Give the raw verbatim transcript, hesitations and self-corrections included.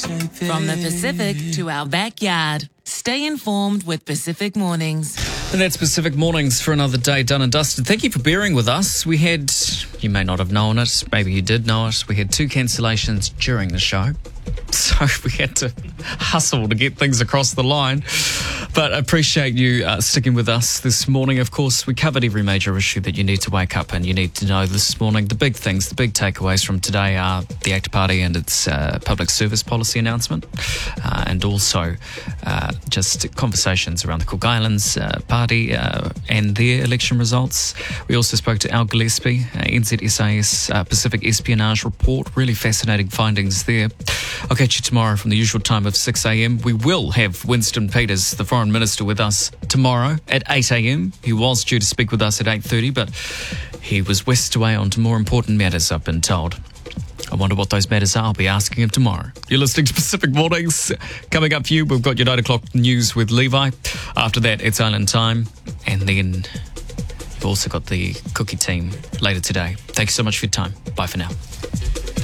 From the Pacific to our backyard. Stay informed with Pacific Mornings. And that's Pacific Mornings for another day done and dusted. Thank you for bearing with us. We had, you may not have known it, maybe you did know it, we had two cancellations during the show. So we had to hustle to get things across the line. But I appreciate you uh, sticking with us this morning. Of course, we covered every major issue that you need to wake up and you need to know this morning. The big things, the big takeaways from today are the ACT Party and its uh, public service policy announcement, uh, and also uh, just conversations around the Cook Islands uh, Party uh, and their election results. We also spoke to Al Gillespie, uh, N Z S A S uh, Pacific Espionage Report. Really fascinating findings there. I'll catch you tomorrow from the usual time of six a.m. We will have Winston Peters, the Foreign Minister, with us tomorrow at eight a.m. He was due to speak with us at eight thirty, but he was whisked away on to more important matters, I've been told. I wonder what those matters are. I'll be asking him tomorrow. You're listening to Pacific Mornings. Coming up for you, we've got your nine o'clock news with Levi. After that, it's Island Time. And then you've also got the Cookie team later today. Thank you so much for your time. Bye for now.